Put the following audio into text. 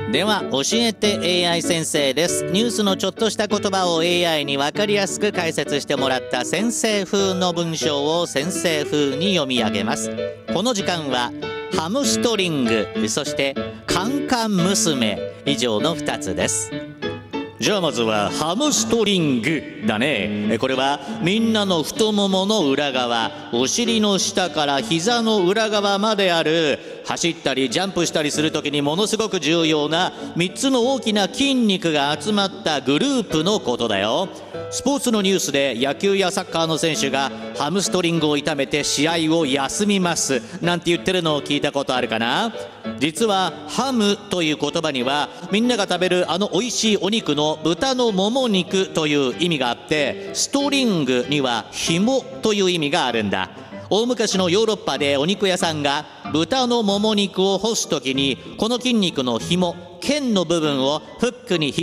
では教えて AI 先生です。ニュースのちょっとした言葉を AI に分かりやすく解説してもらった先生風の文章を先生風に読み上げます。この時間はハムストリング、そしてカンカン娘、以上の2つです。じゃあまずはハムストリングだね。これはみんなの太ももの裏側、お尻の下から膝の裏側まである、走ったりジャンプしたりするときにものすごく重要な3つの大きな筋肉が集まったグループのことだよ。スポーツのニュースで野球やサッカーの選手がハムストリングを痛めて試合を休みますなんて言ってるのを聞いたことあるかな。実はハムという言葉にはみんなが食べる美味しいお肉の豚のもも肉という意味があって、ストリングには紐という意味があるんだ。大昔のヨーロッパでお肉屋さんが豚のもも肉を干すときにこの筋肉の紐、腱の部分をフックに引っ